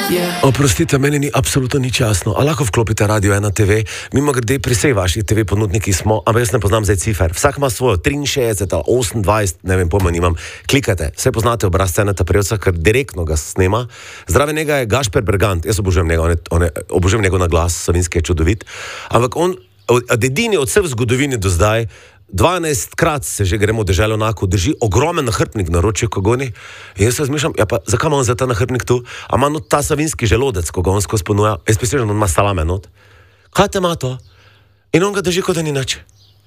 Oprostite, meni ni absolutno nič jasno. A lahko vklopite Radio 1 TV? Mimo grede, pri vsej vaših TV ponudniki smo, ampak jaz ne poznam zdaj cifer. Vsak ima svojo 63, 28, ne vem, pojma nimam. Klikajte, vse poznate obrazce Ceneta Prevca, ker direktno ga snema. Zraven njega je Gašper Bergant, jaz obožujem njegov naglas, Savinski je čudovit. Ampak on, edini od vseh v zgodovini do zdaj, 12krat se že gremo v deželo onako, drži ogromen nahrbtnik na ročju kogoni in jaz se razmišljam, ja pa zakaj ima on za ta nahrbtnik tu? A ima not ta savinski želodec, ko ga on skozi ponuja? Jaz pisem, on ima salame not. Kaj te ima to? In on ga drži, kot da ni nič.